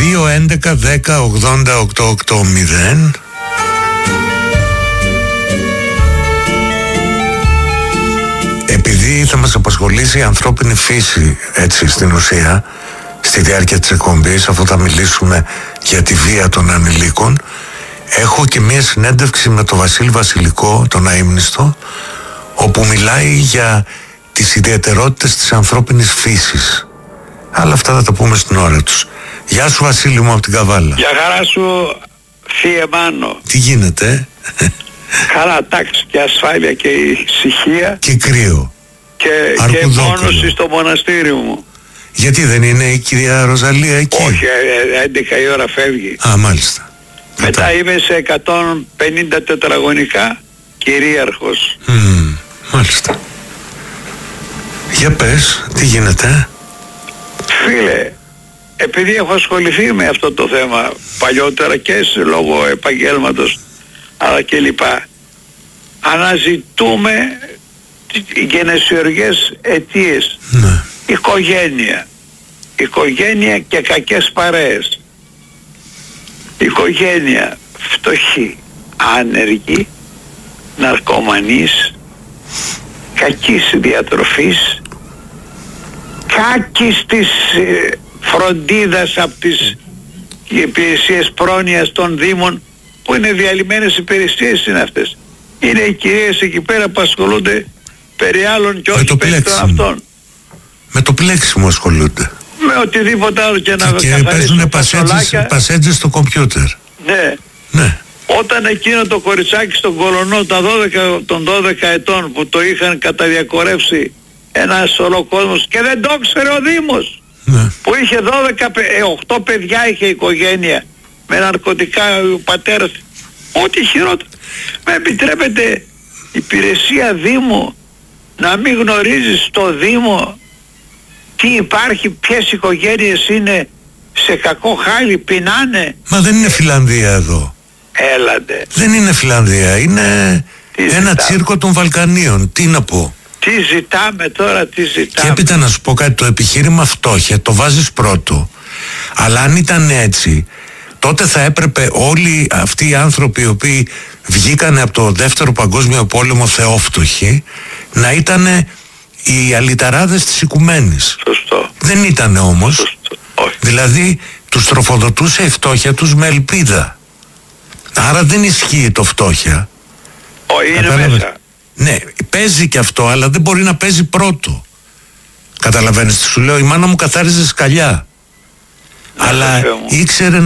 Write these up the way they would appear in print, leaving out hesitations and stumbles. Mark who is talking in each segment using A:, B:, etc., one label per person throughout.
A: 2-11-10-80-8-80. Επειδή θα μας απασχολήσει η ανθρώπινη φύση, έτσι στην ουσία, στη διάρκεια της εκπομπής, αφού θα μιλήσουμε για τη βία των ανηλίκων, έχω και μία συνέντευξη με τον Βασίλη Βασιλικό, τον αείμνηστο, όπου μιλάει για τις ιδιαιτερότητες της ανθρώπινης φύσης. Αλλά αυτά θα τα πούμε στην ώρα τους. Γεια σου Βασίλη μου από την Καβάλα.
B: Γεια χαρά σου Θεία Μάνο.
A: Τι γίνεται?
B: Καλά, τάξη και ασφάλεια και ησυχία.
A: Και κρύο.
B: Και μόνωση στο μοναστήρι μου.
A: Γιατί δεν είναι η κυρία Ροζαλία εκεί?
B: Όχι, 11 η ώρα φεύγει.
A: Α, μάλιστα.
B: Μετά είμαι σε 150 τετραγωνικά κυρίαρχος.
A: Μάλιστα. Για πες, τι γίνεται?
B: Φίλε, επειδή έχω ασχοληθεί με αυτό το θέμα παλιότερα και λόγω επαγγέλματος αλλά και λοιπά, αναζητούμε γενεσιουργές αιτίες.
A: Ναι.
B: Οικογένεια και κακές παρέες. Οικογένεια φτωχή, άνεργη, ναρκωμανής, κακής διατροφής, κάκης της φροντίδας από τις υπηρεσίες πρόνοιας των Δήμων, που είναι διαλυμένες υπηρεσίες είναι αυτές. Είναι οι κυρίες εκεί πέρα που ασχολούνται περί άλλων και όχι περί των αυτών.
A: Με το πλέξιμο ασχολούνται.
B: Με οτιδήποτε άλλο και να
A: και παίζουν πασέτζες στο κομπιούτερ.
B: Ναι.
A: Ναι.
B: Όταν εκείνο το κοριτσάκι στον Κολονό των 12 ετών που το είχαν καταδιακορεύσει ένας ολοκόσμος και δεν το ξέρε ο Δήμος,
A: ναι, που
B: είχε 8 παιδιά είχε η οικογένεια με ναρκωτικά, ο πατέρας, ό,τι χειρότερο. Με επιτρέπετε υπηρεσία Δήμου να μην γνωρίζει στο Δήμο τι υπάρχει, ποιες οικογένειες είναι σε κακό χάλι, πεινάνε?
A: Μα δεν είναι Φιλανδία εδώ.
B: Έλατε.
A: Δεν είναι Φιλανδία, είναι ένα τσίρκο των Βαλκανίων. Τι να πω?
B: Τι ζητάμε τώρα, τι ζητάμε?
A: Και έπειτα να σου πω κάτι, το επιχείρημα φτώχεια το βάζεις πρώτο. Αλλά αν ήταν έτσι, τότε θα έπρεπε όλοι αυτοί οι άνθρωποι οι οποίοι βγήκανε από το Δεύτερο Παγκόσμιο Πόλεμο θεόφτωχοι να ήτανε οι αλυταράδες της οικουμένης.
B: Σωστό.
A: Δεν ήτανε όμως.
B: Σωστό. Όχι.
A: Δηλαδή τους τροφοδοτούσε η φτώχεια τους με ελπίδα. Άρα δεν ισχύει το φτώχεια.
B: Όχι, είναι μέσα.
A: Ναι, παίζει και αυτό, αλλά δεν μπορεί να παίζει πρώτο. Καταλαβαίνεις τι σου λέω? Η μάνα μου καθάριζε σκαλιά. Αλλά ήξερε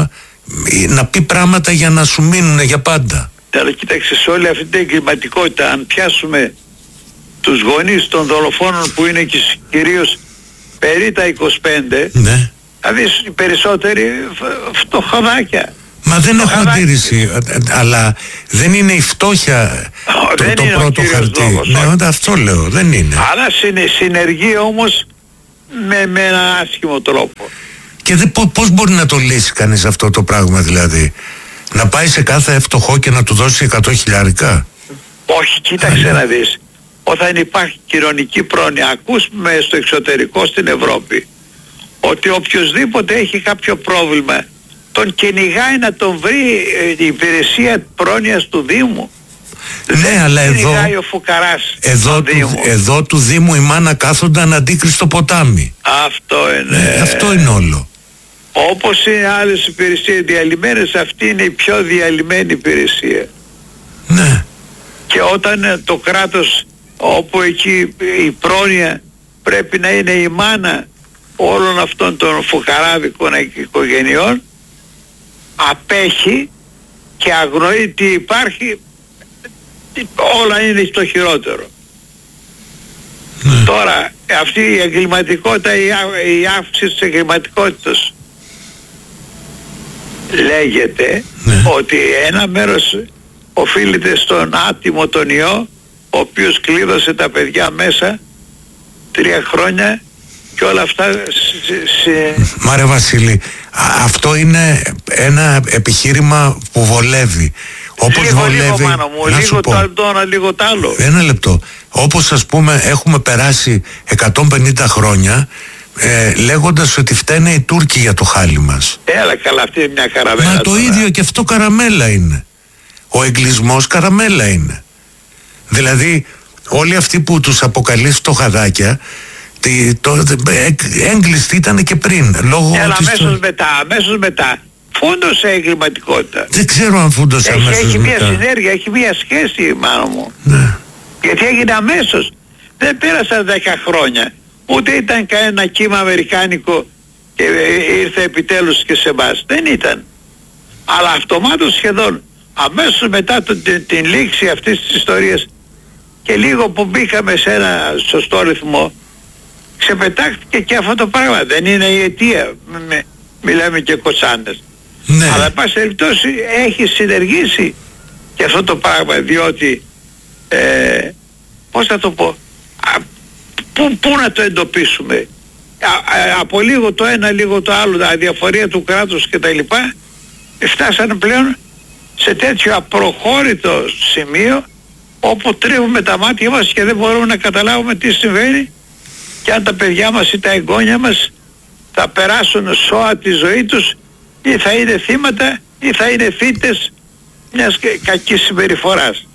A: να πει πράγματα για να σου μείνουν για πάντα.
B: Αλλά κοίταξε, σε όλη αυτή την εγκληματικότητα, αν πιάσουμε τους γονείς των δολοφόνων που είναι κυρίως περί τα 25,
A: ναι,
B: θα δεις οι περισσότεροι φτωχαδάκια.
A: Μα δεν έχω αντίρρηση, αλλά δεν είναι η φτώχεια το πρώτο χαρτί. Ναι, αυτό λέω, δεν είναι.
B: Αλλά συνεργεί όμως με ένα άσχημο τρόπο.
A: Και πώς μπορεί να το λύσει κανείς αυτό το πράγμα, δηλαδή? Να πάει σε κάθε φτωχό και να του δώσει 100.000?
B: Όχι, κοίταξε να δεις. Όταν υπάρχει κοινωνική πρόνοια, ακούσουμε στο εξωτερικό στην Ευρώπη ότι οποιοσδήποτε έχει κάποιο πρόβλημα τον κυνηγάει να τον βρει η υπηρεσία πρόνοιας του Δήμου.
A: Ναι, αλλά
B: κυνηγάει ο φουκαράς
A: εδώ του Δήμου η μάνα κάθονταν αντίκριστο ποτάμι.
B: Αυτό είναι.
A: Αυτό είναι όλο.
B: Όπως είναι άλλες υπηρεσίες διαλυμένες, αυτή είναι η πιο διαλυμένη υπηρεσία.
A: Ναι.
B: Και όταν το κράτος, όπου εκεί η πρόνοια πρέπει να είναι η μάνα όλων αυτών των φουκαράδικων οικογενειών, απέχει και αγνοεί τι υπάρχει, όλα είναι στο χειρότερο. Τώρα αυτή η εγκληματικότητα, η αύξηση της εγκληματικότητας, λέγεται ότι ένα μέρος οφείλεται στον άτιμο τον ιό, ο οποίος κλείδωσε τα παιδιά μέσα 3 χρόνια και όλα αυτά
A: Μα ρε Βασίλη, αυτό είναι ένα επιχείρημα που βολεύει. Όπως
B: λίγο,
A: βολεύει,
B: λίγο μάνα μου, λίγο το ένα, λίγο το άλλο.
A: Ένα λεπτό. Όπως ας πούμε έχουμε περάσει 150 χρόνια λέγοντας ότι φταίνε οι Τούρκοι για το χάλι μας.
B: Έλα καλά, αυτή είναι μια καραμέλα.
A: Μα το ίδιο και αυτό καραμέλα είναι. Ο εγκλισμός καραμέλα είναι. Δηλαδή όλοι αυτοί που τους αποκαλείς φτωχαδάκια, έγκλειστοι ήταν και πριν.
B: Έλα αμέσως μετά. Φούντωσε εγκληματικότητα.
A: Δεν ξέρω αν φούντωσε αμέσως
B: έχει
A: μετά.
B: μια συνέργεια, έχει μια σχέση, μάλλον μου.
A: Ναι.
B: Γιατί έγινε αμέσως. Δεν πέρασαν 10 χρόνια. Ούτε ήταν κανένα κύμα αμερικάνικο και ήρθε επιτέλους και σε εμάς. Δεν ήταν. Αλλά αυτομάτως σχεδόν αμέσως μετά την λήξη αυτής της ιστορίας και λίγο που μπήκαμε σε ένα σωστό ρυθμό, ξεπετάχτηκε και αυτό το πράγμα. Δεν είναι η αιτία. Μιλάμε και κοτσάνες.
A: Ναι.
B: Αλλά εν πάση περιπτώσει έχει συνεργήσει και αυτό το πράγμα, διότι πώς θα το πω, πού να το εντοπίσουμε, από λίγο το ένα λίγο το άλλο, αδιαφορία του κράτους και τα λοιπά, φτάσανε πλέον σε τέτοιο απροχώρητο σημείο όπου τρίβουμε τα μάτια μας και δεν μπορούμε να καταλάβουμε τι συμβαίνει και αν τα παιδιά μας ή τα εγγόνια μας θα περάσουν σώα τη ζωή τους ή θα είναι θύματα ή θα είναι θύτες μιας κακής συμπεριφοράς.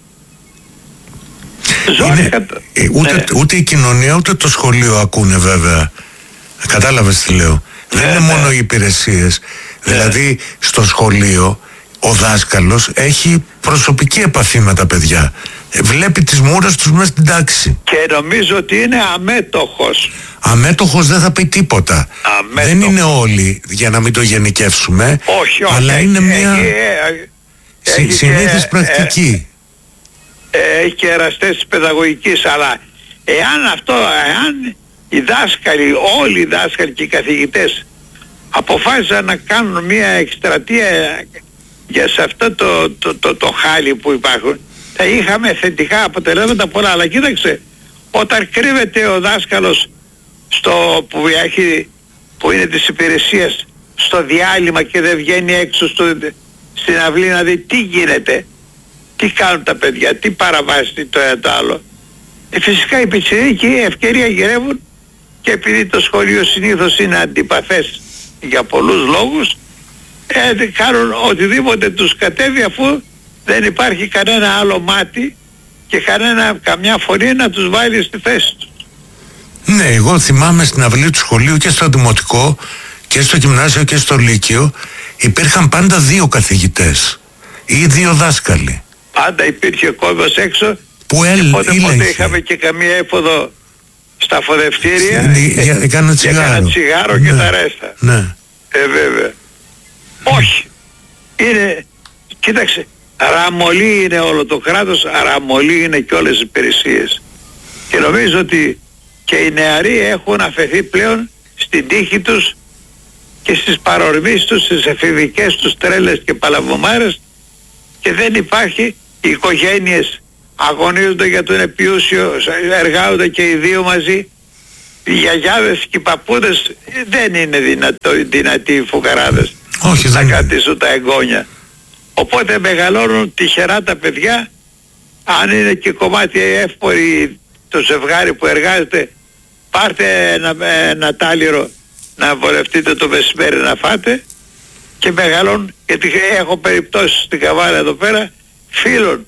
A: Ούτε η κοινωνία ούτε το σχολείο ακούνε βέβαια. Κατάλαβες τι λέω. Δεν είναι μόνο οι υπηρεσίες. Δηλαδή στο σχολείο ο δάσκαλος έχει προσωπική επαφή με τα παιδιά. Βλέπει τις μούρες τους μέσα στην τάξη.
B: Και νομίζω ότι είναι αμέτωχος.
A: Αμέτωχος δεν θα πει τίποτα. Δεν είναι όλοι, για να μην το γενικεύσουμε.
B: Όχι,
A: αλλά είναι μια συνήθις πρακτική.
B: Έχει και εραστές της παιδαγωγικής, αλλά εάν οι δάσκαλοι, όλοι οι δάσκαλοι και οι καθηγητές αποφάσισαν να κάνουν μια εκστρατεία για σε αυτό το χάλι που υπάρχουν, θα είχαμε θετικά αποτελέσματα πολλά. Αλλά κοίταξε, όταν κρύβεται ο δάσκαλος που είναι της υπηρεσίας στο διάλειμμα και δεν βγαίνει έξω στην αυλή να δει τι γίνεται, τι κάνουν τα παιδιά, τι παραβάσει το ένα το άλλο, φυσικά οι πιτσιρίκοι ευκαιρία γυρεύουν και επειδή το σχολείο συνήθως είναι αντιπαθές για πολλούς λόγους, κάνουν οτιδήποτε τους κατέβει αφού δεν υπάρχει κανένα άλλο μάτι και καμιά φωνή να τους βάλει στη θέση τους.
A: Ναι, εγώ θυμάμαι στην αυλή του σχολείου και στο δημοτικό και στο γυμνάσιο και στο λύκειο υπήρχαν πάντα 2 καθηγητές ή 2 δάσκαλοι.
B: Πάντα υπήρχε κόσμος έξω
A: που
B: πότε είχαμε και καμία έφοδο στα φοδευτήρια
A: για ένα
B: τσιγάρο και τα ρέστα.
A: Ναι.
B: Βέβαια. Όχι. Είναι, κοίταξε, ραμολί είναι όλο το κράτος, ραμολί είναι και όλες οι υπηρεσίες. Και νομίζω ότι και οι νεαροί έχουν αφαιθεί πλέον στην τύχη τους και στις παρορμήσεις τους, στις εφηβικές τους τρέλες και παλαβομάρες και δεν υπάρχει, οι οικογένειες αγωνίζονται για τον επιούσιο, εργάζονται και οι 2 μαζί, οι γιαγιάδες και οι παππούδες δεν είναι δυνατοί οι φουκαράδες να κρατήσουν τα εγγόνια. Οπότε μεγαλώνουν τυχερά τα παιδιά, αν είναι και κομμάτι εύποροι το ζευγάρι που εργάζεται, πάρτε ένα τάλιρο να βολευτείτε το μεσημέρι να φάτε και μεγαλώνουν, γιατί έχω περιπτώσεις στην Καβάλα εδώ πέρα φίλων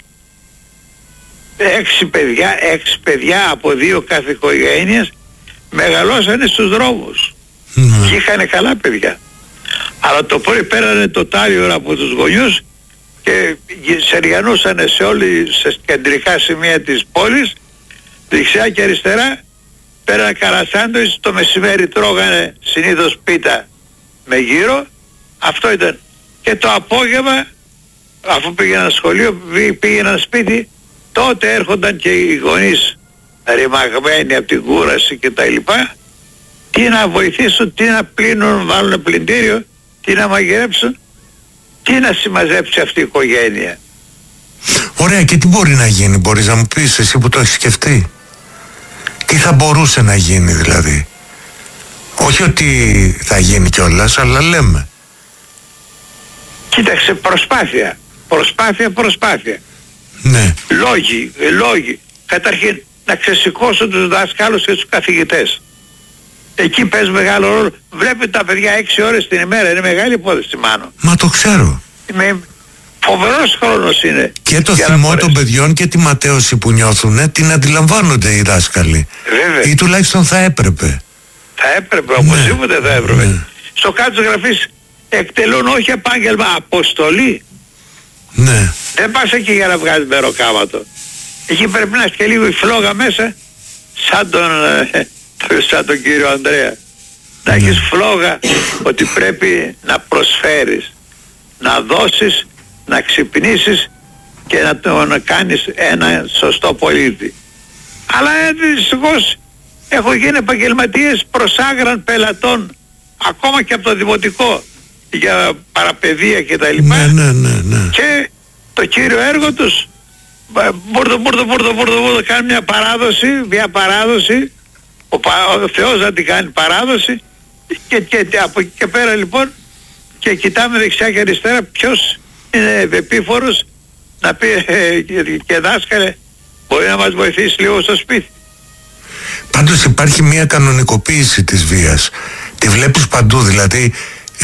B: 6 παιδιά από 2 κάθε οικογένειας μεγαλώσανε στους δρόμους και είχανε καλά παιδιά, αλλά το πρωί πέρανε το τάλιρο από τους γονιούς και σεριανούσανε σε κεντρικά σημεία της πόλης, δεξιά και αριστερά, πέρανε καρασάντουιτς, το μεσημέρι τρώγανε συνήθως πίτα με γύρο, αυτό ήταν, και το απόγευμα αφού πήγαιναν σχολείο, πήγαιναν σπίτι, τότε έρχονταν και οι γονείς ρημαγμένοι από την κούραση και τα λοιπά, τι να βοηθήσουν, τι να πλύνουν, βάλουν πλυντήριο, τι να μαγειρέψουν, τι να συμμαζέψει αυτή η οικογένεια.
A: Ωραία, και τι μπορεί να γίνει, μπορείς να μου πεις εσύ που το έχεις σκεφτεί? Τι θα μπορούσε να γίνει δηλαδή? Όχι ότι θα γίνει κιόλας, αλλά λέμε.
B: Κοίταξε, προσπάθεια.
A: Ναι.
B: Λόγοι. Καταρχήν να ξεσηκώσουν τους δασκάλους και τους καθηγητές. Εκεί παίζει μεγάλο ρόλο. Βλέπετε τα παιδιά 6 ώρες την ημέρα. Είναι μεγάλη υπόθεση, Μάνο.
A: Μα το ξέρω.
B: Φοβερός χρόνος είναι.
A: Και το θυμό των παιδιών και τη ματέωση που νιώθουν την αντιλαμβάνονται οι δάσκαλοι.
B: Βέβαια.
A: Ή τουλάχιστον θα έπρεπε.
B: Θα έπρεπε, οπωσδήποτε θα έπρεπε. Ναι. Στο κάτω της γραφής εκτελούν όχι επάγγελμα, αποστολή.
A: Ναι.
B: Δεν πας εκεί για να βγάλεις μεροκάματο. Εκεί πρέπει να έχει και λίγο η φλόγα μέσα, σαν τον κύριο Ανδρέα. Να έχεις φλόγα ότι πρέπει να προσφέρεις, να δώσεις, να ξυπνήσεις και να κάνεις ένα σωστό πολίτη. Αλλά δυστυχώς έχω γίνει επαγγελματίες προσάγραν πελατών, ακόμα και από το δημοτικό, για παραπαιδεία και τα λοιπά.
A: Ναι.
B: Και το κύριο έργο τους μπορdo κάνει μια παράδοση, ο Θεός να την κάνει παράδοση και από εκεί και πέρα λοιπόν και κοιτάμε δεξιά και αριστερά ποιος είναι επίφορος να πει και δάσκαλε μπορεί να μας βοηθήσει λίγο στο σπίτι.
A: Πάντως υπάρχει μια κανονικοποίηση της βίας. Τη βλέπεις παντού, δηλαδή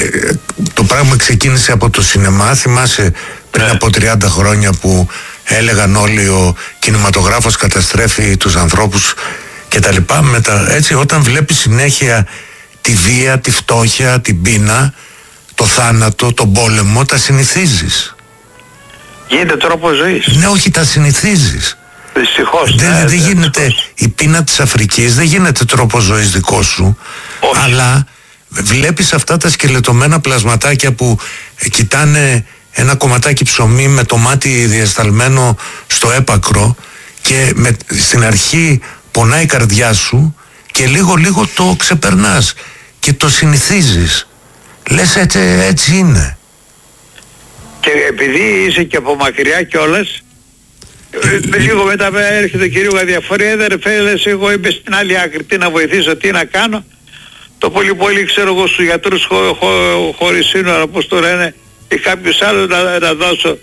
A: το πράγμα ξεκίνησε από το σινεμά. Θυμάσαι πριν από 30 χρόνια που έλεγαν όλοι ο κινηματογράφος καταστρέφει τους ανθρώπους και τα λοιπά. Έτσι όταν βλέπεις συνέχεια τη βία, τη φτώχεια, την πείνα, το θάνατο, τον πόλεμο, τα συνηθίζεις.
B: Γίνεται τρόπο ζωής.
A: Ναι, όχι, τα συνηθίζεις.
B: Δυστυχώς.
A: Δεν γίνεται η πείνα της Αφρικής, δεν γίνεται τρόπο ζωής δικό σου.
B: Όχι.
A: Αλλά βλέπεις αυτά τα σκελετωμένα πλασματάκια που κοιτάνε ένα κομματάκι ψωμί με το μάτι διασταλμένο στο έπακρο και στην αρχή πονάει η καρδιά σου και λίγο το ξεπερνάς και το συνηθίζεις. Λες έτσι είναι.
B: Και επειδή είσαι και από μακριά κιόλας, λίγο μετά έρχεται ο κύριο Γαδιαφορία, δεν φέλες, εγώ είμαι στην άλλη άκρη, τι να βοηθήσω, τι να κάνω. Το πολύ ξέρω εγώ στους γιατρούς χωρίς σύνορα, όπως το λένε, ή κάποιους άλλους να δώσω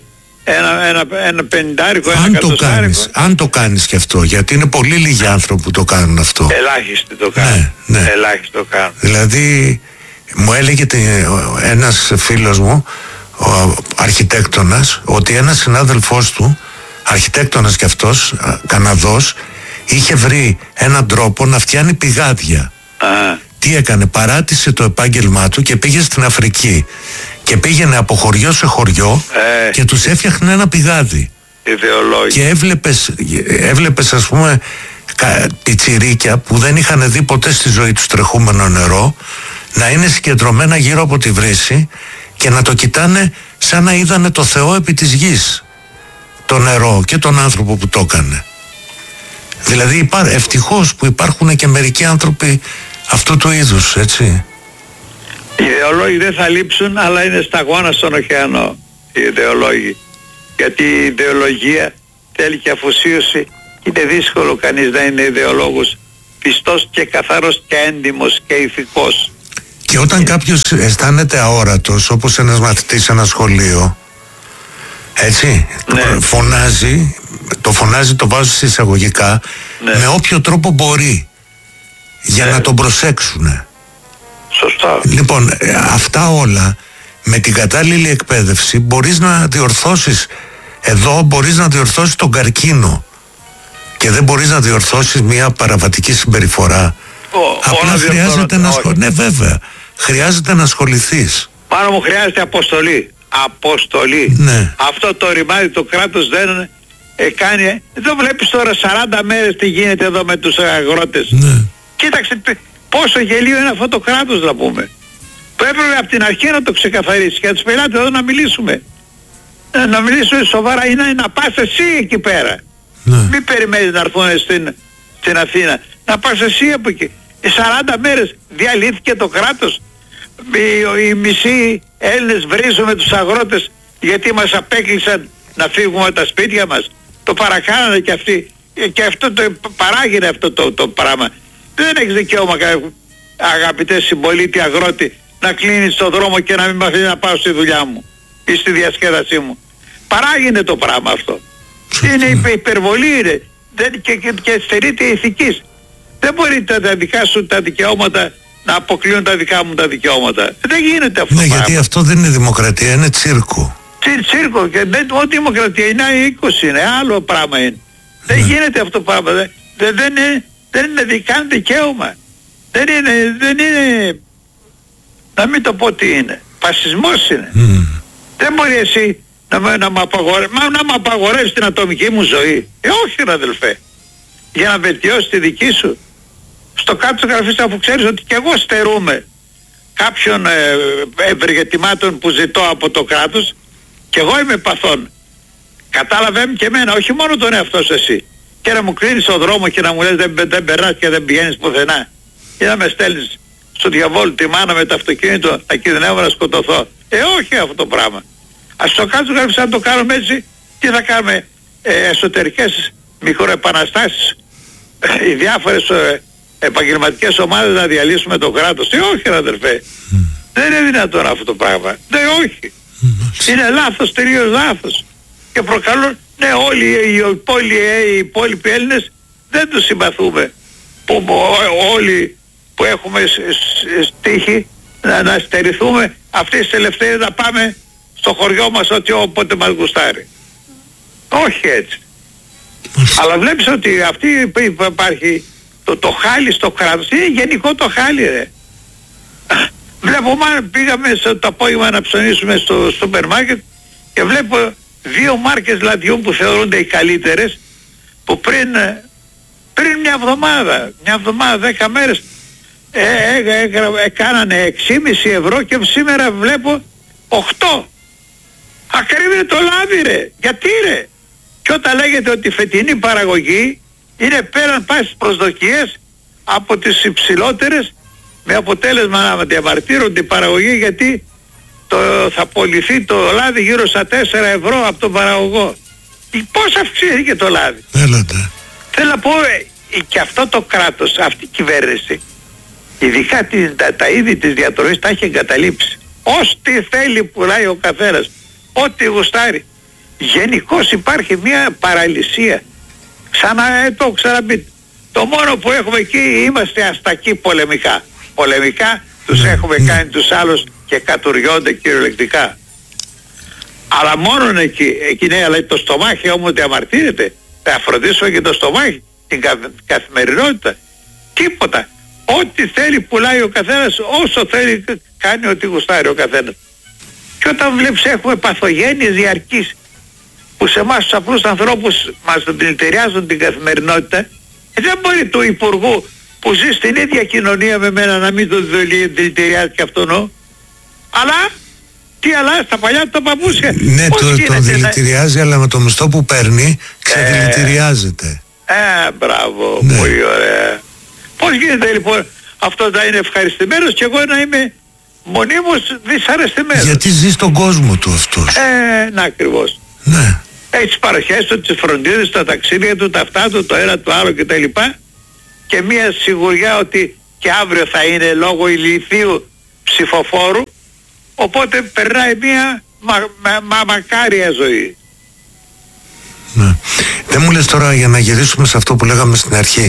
B: ένα πενηντάρικο, ένα κατοστάρικο.
A: Αν το κάνεις και αυτό, γιατί είναι πολύ λίγοι άνθρωποι που το κάνουν αυτό.
B: Ελάχιστοι το κάνουν.
A: Ναι.
B: Ελάχιστοι το κάνουν.
A: Δηλαδή μου έλεγε ένας φίλος μου, ο αρχιτέκτονας, ότι ένας συνάδελφός του, αρχιτέκτονας κι αυτός, Καναδός, είχε βρει έναν τρόπο να φτιάνει πηγάδια. Τι έκανε, παράτησε το επάγγελμά του και πήγε στην Αφρική και πήγαινε από χωριό σε χωριό και τους έφτιαχνε ένα πηγάδι.
B: Ιδεολόγοι.
A: Και έβλεπες ας πούμε πιτσιρίκια που δεν είχαν δει ποτέ στη ζωή τους τρεχούμενο νερό να είναι συγκεντρωμένα γύρω από τη βρύση και να το κοιτάνε σαν να είδανε το Θεό επί της γης, το νερό και τον άνθρωπο που το έκανε. Δηλαδή ευτυχώς που υπάρχουν και μερικοί άνθρωποι αυτού του είδους, έτσι.
B: Οι ιδεολόγοι δεν θα λείψουν, αλλά είναι σταγόνα στον ωκεανό οι ιδεολόγοι. Γιατί η ιδεολογία θέλει και αφοσίωση. Είναι δύσκολο κανείς να είναι ιδεολόγος πιστός και καθαρός και έντιμος και ηθικός.
A: Και όταν κάποιος αισθάνεται αόρατος, όπως ένας μαθητής σε ένα σχολείο, έτσι, φωνάζει, το βάζω σε εισαγωγικά, με όποιο τρόπο μπορεί, για να τον προσέξουνε.
B: Σωστά.
A: Λοιπόν, αυτά όλα με την κατάλληλη εκπαίδευση μπορείς να διορθώσεις. Εδώ μπορείς να διορθώσεις τον καρκίνο και δεν μπορείς να διορθώσεις μια παραβατική συμπεριφορά. Απλά χρειάζεται να ασχοληθείς. Ναι, βέβαια. Χρειάζεται να ασχοληθείς.
B: Πάνω μου χρειάζεται αποστολή. Αποστολή.
A: Ναι.
B: Αυτό το ρημάδι το κράτος δεν κάνει. Εδώ βλέπεις τώρα 40 μέρες τι γίνεται εδώ με τους αγρότες.
A: Ναι.
B: Κοίταξε πόσο γελίο είναι αυτό το κράτος, να πούμε. Που έπρεπε από την αρχή να το ξεκαθαρίσει και να τους πελάτες εδώ να μιλήσουμε. Να μιλήσουμε σοβαρά, είναι να πας εσύ εκεί πέρα.
A: Ναι.
B: Μην περιμένεις να έρθουν στην Αθήνα. Να πας εσύ από εκεί. 40 μέρες διαλύθηκε το κράτος. Οι μισοί Έλληνες βρίζουμε τους αγρότες γιατί μας απέκλεισαν να φύγουμε από τα σπίτια μας. Το παρακάνανε και αυτοί. Και αυτό παράγει αυτό το πράγμα. Δεν έχεις δικαίωμα, αγαπητέ συμπολίτη αγρότη, να κλείνεις τον δρόμο και να μην μ' αφήνει να πάω στη δουλειά μου ή στη διασκέδασή μου. Παράγει το πράγμα αυτό. Είναι υπερβολή, είναι. Και στερείται ηθικής. Δεν μπορείτε τα δικά σου τα δικαιώματα να αποκλείουν τα δικά μου τα δικαιώματα. Δεν γίνεται αυτό.
A: Ναι, γιατί αυτό δεν είναι δημοκρατία, είναι τσίρκο.
B: Τσίρκο, και δεν ό,τι δημοκρατία είναι 20 είναι, άλλο πράγμα είναι. Δεν γίνεται αυτό το πράγμα. Δεν είναι δικάν δικαίωμα. Δεν είναι, να μην το πω τι είναι. Φασισμός είναι. Δεν μπορεί εσύ να μου απαγορεύεις την ατομική μου ζωή. Όχι ρε αδελφέ. Για να βελτιώσεις τη δική σου. Στο κάτω της γραφής, αφού ξέρεις ότι και εγώ στερούμε κάποιων ευεργετημάτων που ζητώ από το κράτος, και εγώ είμαι παθών. Κατάλαβε και εμένα, όχι μόνο τον εαυτό σου εσύ. Και να μου κλείνεις τον δρόμο και να μου λες δεν περνάς και δεν πηγαίνεις πουθενά. Ή να με στέλνεις στο διαβόλου τη μάνα με το αυτοκίνητο να κινδυνεύω να σκοτωθώ. Όχι αυτό το πράγμα. Ας το κάτω γράφεις, αν το κάνουμε έτσι, τι θα κάνουμε, εσωτερικές μικροεπαναστάσεις, οι διάφορες επαγγελματικές ομάδες να διαλύσουμε το κράτος. Όχι ρε αδερφέ. Δεν είναι δυνατόν αυτό το πράγμα. Όχι. Είναι λάθος, τελείως λάθος. Και προκαλούν, ναι, όλοι οι υπόλοιποι Έλληνες δεν τους συμπαθούμε. Όλοι που έχουμε στίχη να στερηθούμε, αυτές τις τελευταίες να πάμε στο χωριό μας όποτε μας γουστάρει. Όχι έτσι. Αλλά βλέπεις ότι αυτή που υπάρχει το χάλι στο κράτος, είναι γενικό το χάλι ρε. Βλέπω, πήγαμε το απόγευμα να ψωνίσουμε στο σούπερ μάρκετ και βλέπω 2 μάρκες λαδιών που θεωρούνται οι καλύτερες, που πριν μια εβδομάδα, 10 μέρες κάνανε 6,5 ευρώ και σήμερα βλέπω 8. Ακρίβει το λάδι ρε. Γιατί ρε? Και όταν λέγεται ότι η φετινή παραγωγή είναι πέραν πάσης προσδοκίες από τις υψηλότερες, με αποτέλεσμα να διαμαρτύρονται την παραγωγή, γιατί θα πωληθεί το λάδι γύρω στα 4 ευρώ από τον παραγωγό. Πώς αυξήθηκε το λάδι? Θέλω να πω, και αυτό το κράτος, αυτή η κυβέρνηση, ειδικά τα είδη της διατροφής τα έχει εγκαταλείψει. Ό,τι θέλει πουλάει ο καθένας, ό,τι γουστάρει. Γενικώς υπάρχει μια παραλυσία. Το ξαναπείτε. Το μόνο που έχουμε εκεί, είμαστε αστακοί πολεμικά. Πολεμικά τους έχουμε κάνει τους άλλους και κατουριώνται κυριολεκτικά. Αλλά μόνον εκεί ναι, αλλά το στομάχι όμως διαμαρτύρεται. Θα φροντίσουμε και το στομάχι, την καθημερινότητα. Τίποτα. Ό,τι θέλει πουλάει ο καθένας, όσο θέλει κάνει ό,τι γουστάρει ο καθένας. Και όταν βλέπεις έχουμε παθογένειες διαρκείς που σε εμάς τους απλούς ανθρώπους μας δηλητηριάζουν την καθημερινότητα, δεν μπορεί του υπουργού που ζει στην ίδια κοινωνία με μένα να μην το δηλητηριάζει και αυτόν. Αλλά τι αλλάζει στα παλιά του τα παπούσια?
A: Ναι, το δηλητηριάζει, αλλά με το μισθό που παίρνει ξεδηλητηριάζεται.
B: Μπράβο, πολύ ωραία. Πώς γίνεται λοιπόν αυτό να είναι ευχαριστημένος και εγώ να είμαι μονίμως δυσαρεστημένος? Γιατί
A: ζει στον κόσμο του αυτός.
B: Να ακριβώς.
A: Ναι.
B: Έχει τις παροχές του, τις φροντίδες, τα ταξίδια του, τα αυτά του, το ένα το άλλο κτλ. Και μια σιγουριά ότι και αύριο θα είναι λόγω ηλιθίου ψηφοφόρου, οπότε περνάει μια μακάρια ζωή.
A: Ναι. Δεν μου λες τώρα, για να γυρίσουμε σε αυτό που λέγαμε στην αρχή,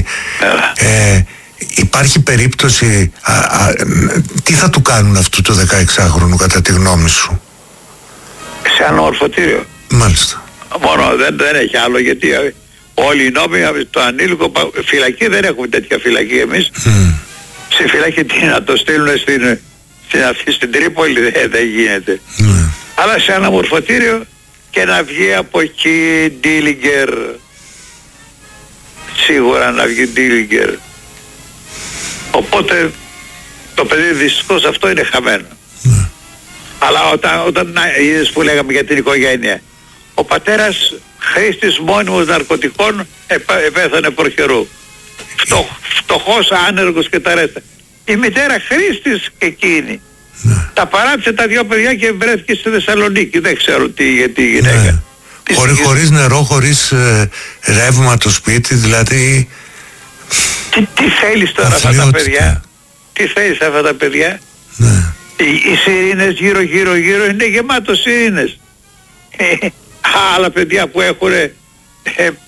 A: υπάρχει περίπτωση, τι θα του κάνουν αυτού το 16χρονο κατά τη γνώμη σου?
B: Σε ανορθωτήριο.
A: Μάλιστα.
B: Μόνο δεν έχει άλλο, γιατί όλοι οι νόμοι, το ανήλικο φυλακή δεν έχουμε τέτοια φυλακή εμείς. Σε φυλακή τι να το στείλουν στην Τρίπολη, δεν γίνεται. Αλλά σε αναμορφωτήριο και να βγει από εκεί Ντίλιγκερ. Σίγουρα να βγει Ντίλιγκερ. Οπότε το παιδί δυστυχώς αυτό είναι χαμένο. Αλλά όταν είδες που λέγαμε για την οικογένεια, ο πατέρας χρήστης μόνιμος ναρκωτικών πέθανε προχερού. Φτωχός, άνεργος και τα ρέστα. Η μητέρα χρήστης εκείνη. Τα παράτησε τα 2 παιδιά και βρέθηκε στη Θεσσαλονίκη. Δεν ξέρω γιατί η γυναίκα.
A: Χωρίς νερό, χωρίς ρεύμα το σπίτι, δηλαδή.
B: Τι θέλεις τώρα αυτά τα παιδιά? Τι θέλεις αυτά τα παιδιά? Οι σιρήνες γύρω είναι γεμάτο σιρήνες. Άλλα παιδιά που έχουν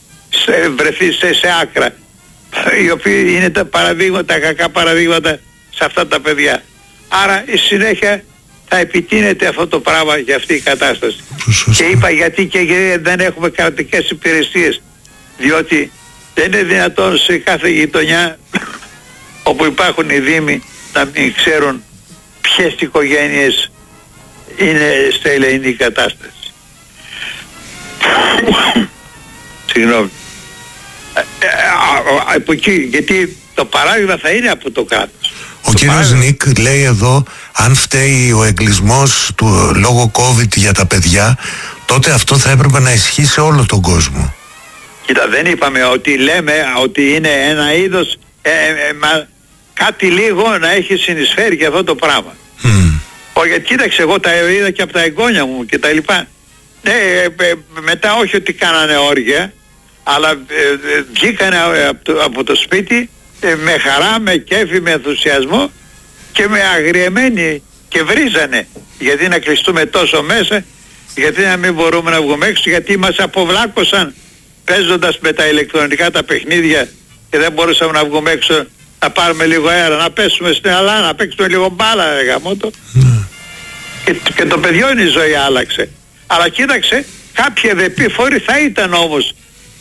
B: βρεθεί σε άκρα, οι οποίοι είναι τα παραδείγματα, τα κακά παραδείγματα σε αυτά τα παιδιά. Άρα η συνέχεια θα επιτείνεται αυτό το πράγμα για αυτή η κατάσταση. Και είπα γιατί δεν έχουμε κρατικές υπηρεσίες, διότι δεν είναι δυνατόν σε κάθε γειτονιά όπου υπάρχουν οι δήμοι να μην ξέρουν ποιες οικογένειες είναι σε ελεηνή κατάσταση. Συγγνώμη. Από εκεί, γιατί το παράδειγμα θα είναι από το κράτος.
A: Ο κύριος Νίκ λέει εδώ, αν φταίει ο εγκλισμός του λόγω COVID για τα παιδιά, τότε αυτό θα έπρεπε να ισχύει σε όλο τον κόσμο.
B: Κοίτα, δεν είπαμε ότι λέμε ότι είναι ένα είδος κάτι λίγο να έχει συνεισφέρει και αυτό το πράγμα. Όχι, κοίταξε, εγώ τα είδα και από τα εγγόνια μου και τα λοιπά. Ναι, μετά όχι ότι κάνανε όργια, αλλά βγήκανε από το σπίτι με χαρά, με κέφι, με ενθουσιασμό και με αγριεμένοι και βρίζανε. Γιατί να κλειστούμε τόσο μέσα, γιατί να μην μπορούμε να βγούμε έξω, γιατί μας αποβλάκωσαν παίζοντας με τα ηλεκτρονικά τα παιχνίδια και δεν μπορούσαμε να βγούμε έξω, να πάρουμε λίγο αέρα, να πέσουμε στην αλάνα, να παίξουμε λίγο μπάλα, ρε γαμώτο. Και το παιδιό η ζωή άλλαξε. Αλλά κοίταξε, κάποιοι εδεποί φόροι θα ήταν όμως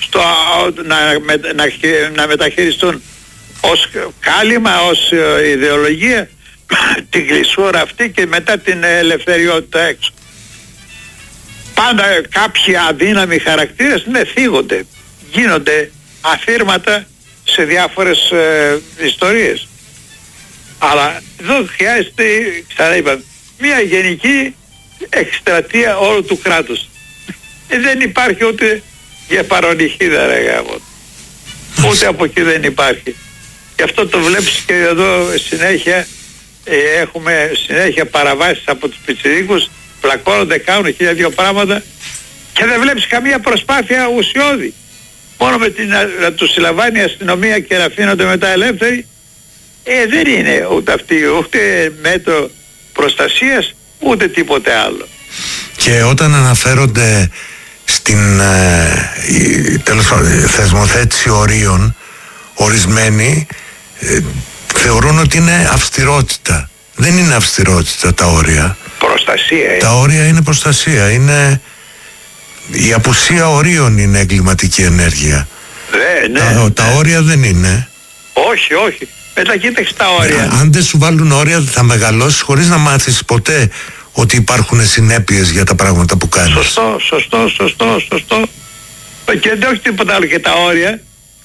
B: να μεταχειριστούν ως κάλυμα, ως ιδεολογία την κλεισούρα αυτή και μετά την ελευθεριότητα έξω. Πάντα κάποιοι αδύναμοι χαρακτήρες θίγονται, γίνονται αφήρματα σε διάφορες ιστορίες. Αλλά εδώ χρειάζεται, ξαναείπαμε, μια γενική εκστρατεία όλου του κράτους. Δεν υπάρχει ούτε για παρονυχίδα, ρε γάμο. Ούτε από εκεί δεν υπάρχει. Γι' αυτό το βλέπεις και εδώ συνέχεια έχουμε συνέχεια παραβάσεις από τους πιτσιρίκους, πλακώνονται, κάνουν 1002 πράγματα και δεν βλέπεις καμία προσπάθεια ουσιώδη. Μόνο με να τους συλλαμβάνει η αστυνομία και να αφήνονται μετά ελεύθεροι, δεν είναι ούτε αυτή, ούτε μέτρο προστασίας, ούτε τίποτε άλλο.
A: Και όταν αναφέρονται στην θεσμοθέτηση ορίων, ορισμένοι θεωρούν ότι είναι αυστηρότητα. Δεν είναι αυστηρότητα τα όρια.
B: Προστασία.
A: Τα όρια είναι προστασία. Είναι η απουσία ορίων, είναι εγκληματική ενέργεια. Τα όρια δεν είναι.
B: Όχι, όχι. Μετά κοίταξε τα όρια.
A: Αν δεν σου βάλουν όρια θα μεγαλώσεις χωρίς να μάθεις ποτέ ότι υπάρχουν συνέπειες για τα πράγματα που κάνεις.
B: Σωστό. Και δεν όχι τίποτα άλλο, και τα όρια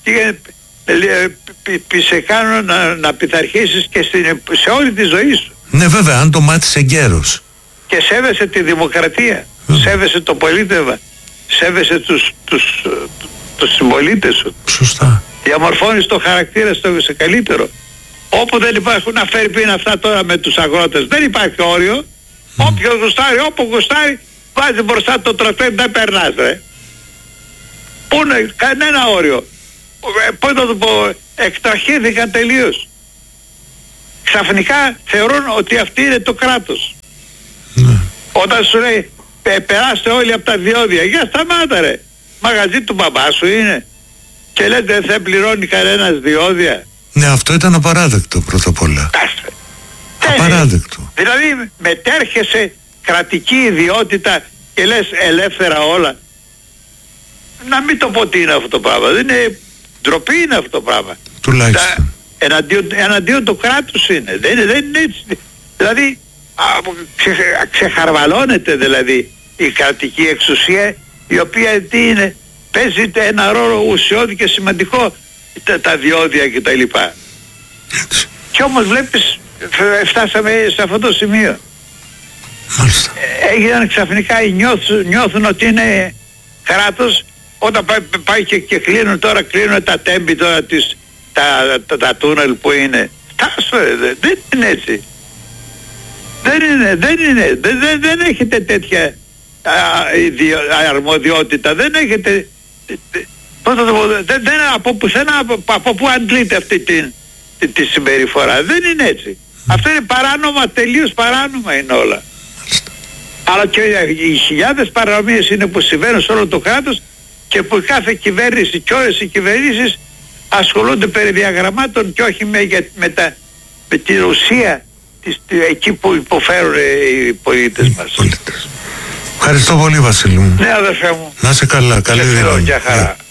B: σε κάνουν να πειθαρχήσεις και σε όλη τη ζωή σου.
A: Ναι, βέβαια, αν το μάθεις εγκαίρος.
B: Και σέβεσαι τη δημοκρατία, σέβεσαι το πολίτευμα, σέβεσαι τους συμπολίτες σου.
A: Σωστά.
B: Διαμορφώνεις το χαρακτήρα σε καλύτερο. Όπου δεν υπάρχουν, να φέρει πίνα αυτά τώρα με τους αγρότες, δεν υπάρχει όριο. Όποιος γουστάρει, όπου γουστάρει, βάζει μπροστά το τρακτέρ, δεν περνάς, ρε. Πού είναι, κανένα όριο. Πώς να το πω, εκτραχύθηκαν τελείως. Ξαφνικά θεωρούν ότι αυτή είναι το κράτος. Όταν σου λέει περάστε όλοι από τα διόδια, για σταμάτα, ρε. Μαγαζί του μπαμπά σου είναι. Και λέτε δεν θα πληρώνει κανένας διόδια.
A: Ναι, αυτό ήταν απαράδεκτο πρώτα απ' όλα. Απαράδεκτο.
B: Δηλαδή μετέρχεσαι κρατική ιδιότητα και λες ελεύθερα όλα. Να μην το πω τι είναι αυτό το πράγμα. Δεν είναι ντροπή, είναι αυτό το πράγμα.
A: Τουλάχιστον.
B: Εναντίον του κράτους είναι. Δεν είναι έτσι. Δηλαδή ξεχαρβαλώνεται δηλαδή η κρατική εξουσία, η οποία τι είναι, παίζει ένα ρόλο ουσιώδη και σημαντικό, τα διόδια και τα λοιπά. Και όμως βλέπεις φτάσαμε σε αυτό το σημείο. Έγιναν ξαφνικά, νιώθουν ότι είναι κράτος, όταν πάει και κλείνουν τα τέμπη τώρα τα τούνελ που είναι. Δεν είναι έτσι. Δεν έχετε τέτοια αρμοδιότητα, δεν έχετε, από πού αντλείτε αυτή τη συμπεριφορά. Δεν είναι έτσι. Αυτό είναι παράνομα, τελείως παράνομα είναι όλα. Αλλά και οι χιλιάδες παρανομίες είναι που συμβαίνουν σε όλο το κράτος και που κάθε κυβέρνηση και όλες οι κυβερνήσεις ασχολούνται περί διαγραμμάτων και όχι με με την ουσία εκεί που υποφέρουν οι πολίτες μας.
A: Ευχαριστώ πολύ, Βασίλη μου.
B: Ναι, αδερφέ μου.
A: Να είσαι καλά, καλή δύναμη.
B: Χαρά.